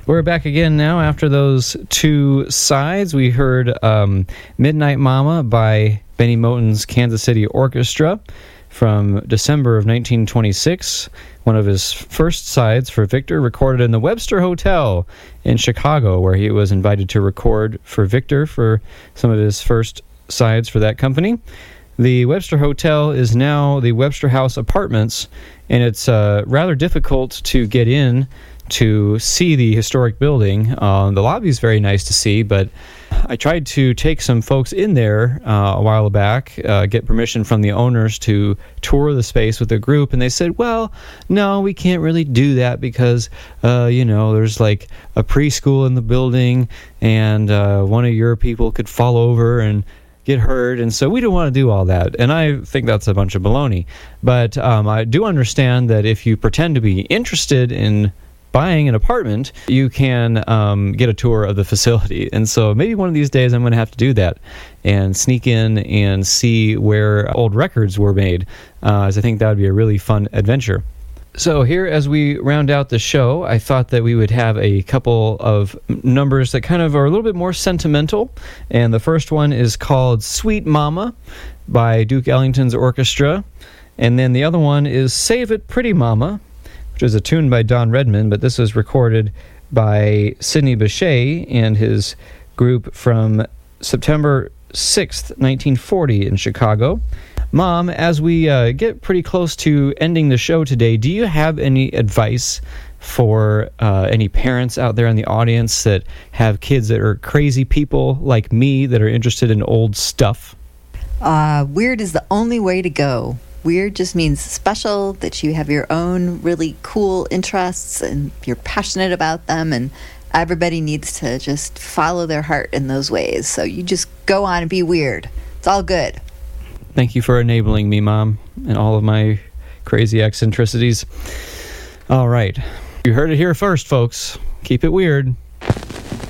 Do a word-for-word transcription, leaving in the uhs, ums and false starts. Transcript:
We're back again now after those two sides. We heard um, Midnight Mama by Benny Moten's Kansas City Orchestra from December of nineteen twenty-six, one of his first sides for Victor, recorded in the Webster Hotel in Chicago, where he was invited to record for Victor for some of his first sides for that company. The Webster Hotel is now the Webster House Apartments, and it's uh, rather difficult to get in to see the historic building. Uh, the lobby is very nice to see, but I tried to take some folks in there uh, a while back, uh, get permission from the owners to tour the space with the group, and they said, well, no, we can't really do that because, uh, you know, there's like a preschool in the building, and uh, one of your people could fall over and get hurt, and so we don't want to do all that. And I think that's a bunch of baloney. But um, I do understand that if you pretend to be interested in buying an apartment, you can um, get a tour of the facility. And so maybe one of these days I'm going to have to do that and sneak in and see where old records were made, uh, as I think that would be a really fun adventure. So here, as we round out the show, I thought that we would have a couple of numbers that kind of are a little bit more sentimental. And the first one is called Sweet Mama by Duke Ellington's orchestra. And then the other one is Save It Pretty Mama, which is a tune by Don Redman, but this was recorded by Sidney Bechet and his group from September sixth, nineteen forty in Chicago. Mom, as we uh, get pretty close to ending the show today, do you have any advice for uh, any parents out there in the audience that have kids that are crazy people like me that are interested in old stuff? Uh, weird is the only way to go. Weird just means special, that you have your own really cool interests and you're passionate about them, and everybody needs to just follow their heart in those ways. So you just go on and be weird. It's all good. Thank you for enabling me, Mom, and all of my crazy eccentricities. All right. You heard it here first, folks. Keep it weird.